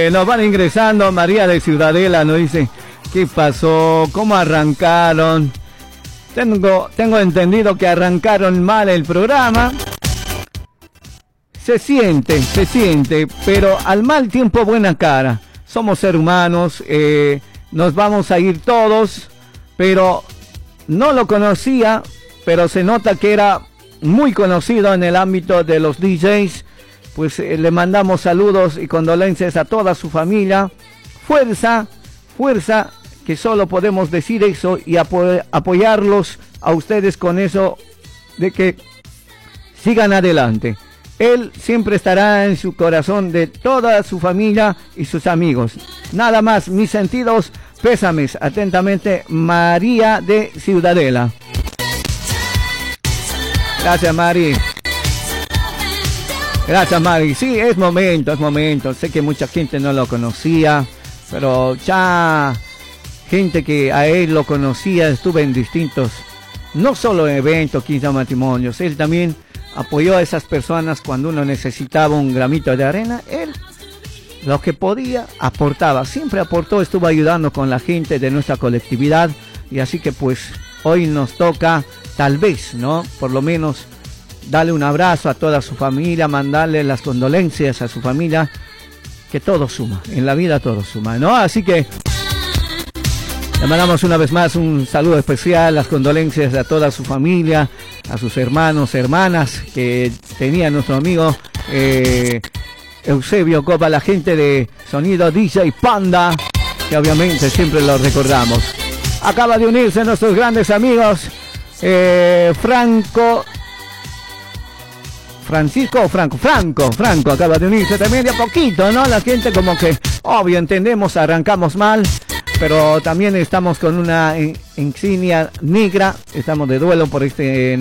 Nos van ingresando. María de Ciudadela nos dice, ¿qué pasó? ¿Cómo arrancaron? Tengo entendido que arrancaron mal el programa. Se siente, pero al mal tiempo buena cara. Somos seres humanos, nos vamos a ir todos, pero no lo conocía, pero se nota que era muy conocido en el ámbito de los DJs. Pues le mandamos saludos y condolencias a toda su familia. Fuerza, que solo podemos decir eso y apoyarlos a ustedes con eso de que sigan adelante. Él siempre estará en su corazón de toda su familia y sus amigos. Nada más, mis sentidos pésames. Atentamente, María de Ciudadela. Gracias, Mari. Gracias, Mari. Sí, es momento. Sé que mucha gente no lo conocía, pero ya gente que a él lo conocía, estuve en distintos, no solo en eventos, 15 matrimonios. Él también apoyó a esas personas cuando uno necesitaba un gramito de arena. Él, lo que podía, aportaba. Siempre aportó, estuvo ayudando con la gente de nuestra colectividad. Y así que pues hoy nos toca, tal vez, ¿no? Por lo menos darle un abrazo a toda su familia, mandarle las condolencias a su familia, que todo suma, en la vida todo suma, ¿no? Así que le mandamos una vez más un saludo especial, las condolencias a toda su familia, a sus hermanos, hermanas que tenía nuestro amigo Eusebio Copa, la gente de Sonido DJ Panda, que obviamente siempre lo recordamos. Acaba de unirse nuestros grandes amigos, Franco acaba de unirse también de a poquito, ¿no? La gente como que, obvio, entendemos, arrancamos mal, pero también estamos con una insignia negra, estamos de duelo por este